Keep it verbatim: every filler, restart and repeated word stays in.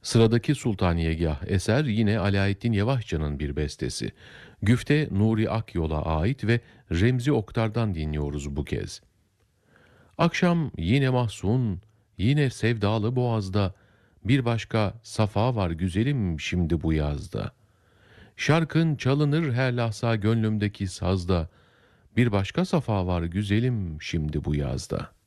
Sıradaki Sultaniyegah eser yine Alaeddin Yavaşçı'nın bir bestesi. Güfte Nuri Akyol'a ait ve Remzi Oktar'dan dinliyoruz bu kez. Akşam yine mahzun, yine sevdalı boğazda, bir başka safa var güzelim şimdi bu yazda. Şarkın çalınır her lahza gönlümdeki sazda, bir başka safa var güzelim şimdi bu yazda.